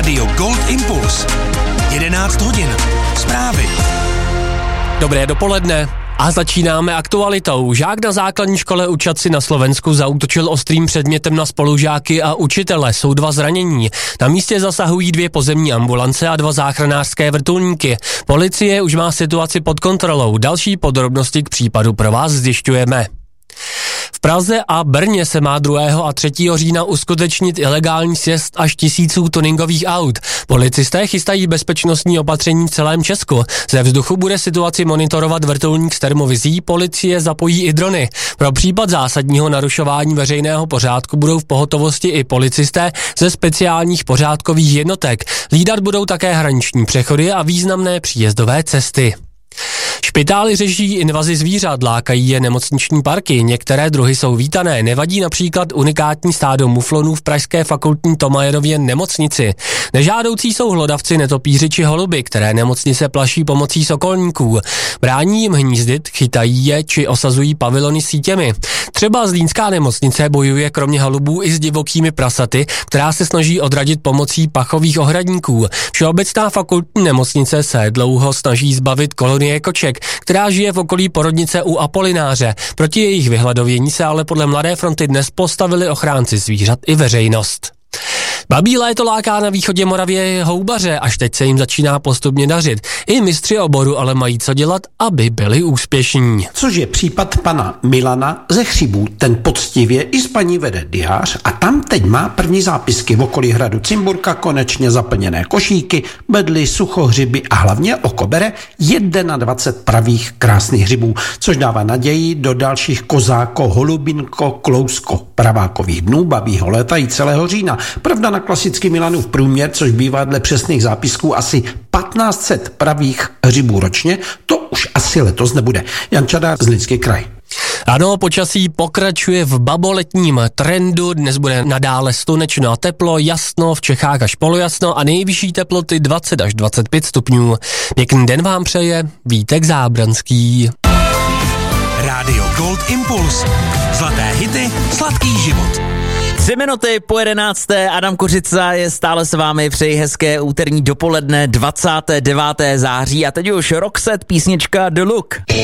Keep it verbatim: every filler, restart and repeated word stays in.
Rádio Gold Impuls. jedenáct hodin. Zprávy. Dobré dopoledne. A začínáme aktualitou. Žák na základní škole u Čadci na Slovensku zaútočil ostrým předmětem na spolužáky a učitele. Jsou dva zranění. Na místě zasahují dvě pozemní ambulance a dva záchranářské vrtulníky. Policie už má situaci pod kontrolou. Další podrobnosti k případu pro vás zjišťujeme. V Praze a Brně se má druhého a třetího října uskutečnit ilegální sjezd až tisíců tuningových aut. Policisté chystají bezpečnostní opatření v celém Česku. Ze vzduchu bude situaci monitorovat vrtulník s termovizí, policie zapojí i drony. Pro případ zásadního narušování veřejného pořádku budou v pohotovosti i policisté ze speciálních pořádkových jednotek. Hlídat budou také hraniční přechody a významné příjezdové cesty. Špitály řeší invazi zvířat, lákají je nemocniční parky, některé druhy jsou vítané, nevadí například unikátní stádo muflonů v pražské fakultní Tomajerově nemocnici. Nežádoucí jsou hlodavci, netopíři či holuby, které nemocnice plaší pomocí sokolníků. Brání jim hnízdit, chytají je či osazují pavilony sítěmi. Třeba Zlínská nemocnice bojuje kromě holubů i s divokými prasaty, která se snaží odradit pomocí pachových ohradníků. Všeobecná fakultní nemocnice se dlouho snaží zbavit kolonie koček, která žije v okolí porodnice u Apolináře. Proti jejich vyhladovění se ale podle Mladé fronty dnes postavili ochránci zvířat i veřejnost. Babí léto láká na východě Moravě houbaře, až teď se jim začíná postupně dařit. I mistři oboru ale mají co dělat, aby byli úspěšní. Což je případ pana Milana ze Chřibů. Ten poctivě i s paní vede diář a tam teď má první zápisky v okolí hradu Cimburka, konečně zaplněné košíky, bedly, suchohřiby a hlavně oko bere dvacet jedna pravých krásných hřibů, což dává naději do dalších kozáko, holubinko, klousko pravákových dnů babího léta i celého října. Pravda na klasický Milanův průměr, což bývá dle přesných zápisků asi patnáct set pravých hřibů ročně, to už asi letos nebude. Jan Čadár, Zlínský kraj. Ano, počasí pokračuje v baboletním trendu, dnes bude nadále slunečno a teplo, jasno, v Čechách až polojasno a nejvyšší teploty dvacet až dvacet pět stupňů. Pěkný den vám přeje Vítek Zábranský. Rádio Gold Impuls. Zlaté hity, sladký život. Tři minuty po jedenácté. Adam Kořica je stále s vámi, přeji hezké úterní dopoledne dvacátého devátého září a teď už Roxette, písnička The Look.